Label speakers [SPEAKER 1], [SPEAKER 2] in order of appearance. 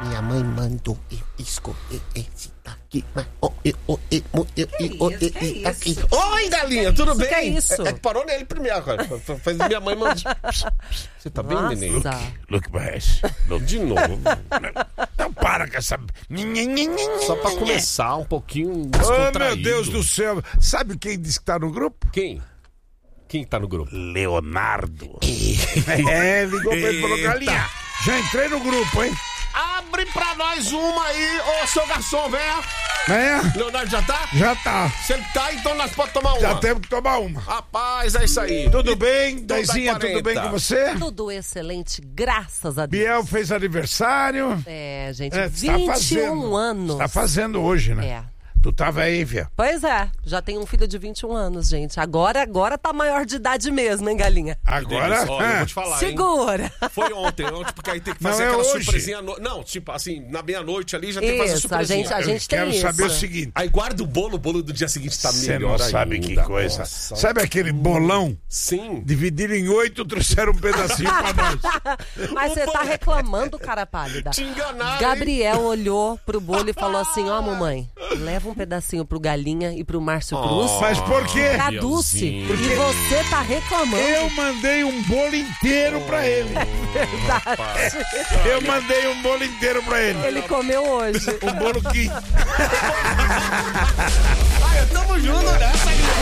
[SPEAKER 1] Minha mãe mandou eu escolher esse daqui. Oi, galinha, tudo bem?
[SPEAKER 2] Que é isso?
[SPEAKER 1] É que parou nele primeiro agora. Faz minha mãe mandou. Você tá bem, neném?
[SPEAKER 3] Look mais.
[SPEAKER 1] De novo.
[SPEAKER 3] Não para com essa...
[SPEAKER 1] Só pra começar um pouquinho
[SPEAKER 3] Oh,
[SPEAKER 1] descontraído.
[SPEAKER 3] meu Deus do céu. Sabe quem disse que tá no grupo?
[SPEAKER 1] Quem? Quem tá no grupo?
[SPEAKER 3] Leonardo. Ligou pra ele e falou, galinha, já entrei no grupo, hein?
[SPEAKER 1] Abre pra nós uma aí, ô seu garçom, venha.
[SPEAKER 3] É?
[SPEAKER 1] Leonardo já tá?
[SPEAKER 3] Já tá.
[SPEAKER 1] Se ele tá, então nós podemos tomar uma.
[SPEAKER 3] Já temos que tomar uma.
[SPEAKER 1] Rapaz, é isso aí.
[SPEAKER 3] Tudo bem?
[SPEAKER 1] Toda
[SPEAKER 3] Daizinha, tudo
[SPEAKER 1] 40.
[SPEAKER 3] bem com você?
[SPEAKER 2] Tudo excelente, graças a Deus.
[SPEAKER 3] Biel fez aniversário.
[SPEAKER 2] É, gente,
[SPEAKER 3] É,
[SPEAKER 2] 21 anos.
[SPEAKER 3] Tá fazendo hoje, né?
[SPEAKER 2] É.
[SPEAKER 3] Tu tava aí, Fia.
[SPEAKER 2] Pois é, já tem um filho de 21 anos, gente. Agora tá maior de idade mesmo, hein, galinha?
[SPEAKER 3] Agora...
[SPEAKER 1] Olha, eu vou te falar, hein?
[SPEAKER 2] Segura.
[SPEAKER 1] Foi ontem, porque aí tem que
[SPEAKER 3] Não,
[SPEAKER 1] fazer
[SPEAKER 3] é
[SPEAKER 1] aquela
[SPEAKER 3] hoje.
[SPEAKER 1] surpresinha. Não, tipo assim, na meia-noite ali já tem que fazer
[SPEAKER 2] Isso,
[SPEAKER 1] surpresinha.
[SPEAKER 2] a gente tem
[SPEAKER 3] Quero
[SPEAKER 2] isso.
[SPEAKER 3] saber o seguinte.
[SPEAKER 1] Aí guarda o bolo do dia seguinte tá
[SPEAKER 3] Você
[SPEAKER 1] melhor
[SPEAKER 3] não sabe
[SPEAKER 1] ainda.
[SPEAKER 3] que coisa.
[SPEAKER 1] Nossa.
[SPEAKER 3] Sabe aquele bolão?
[SPEAKER 1] Sim.
[SPEAKER 3] Dividiram em 8, trouxeram um pedacinho pra nós.
[SPEAKER 2] Mas você tá reclamando, cara pálida.
[SPEAKER 1] Te enganaram,
[SPEAKER 2] Gabriel olhou pro bolo e falou assim, ó, mamãe, leva um pedacinho pro Galinha e pro Márcio Cruz.
[SPEAKER 3] Mas por quê?
[SPEAKER 2] Pra Dulce. E
[SPEAKER 1] Porque
[SPEAKER 2] você tá reclamando.
[SPEAKER 3] Eu mandei um bolo inteiro pra ele.
[SPEAKER 2] Verdade.
[SPEAKER 3] Eu mandei um bolo inteiro pra ele.
[SPEAKER 2] Ele comeu hoje.
[SPEAKER 3] Um bolo que...
[SPEAKER 1] Tamo junto nessa,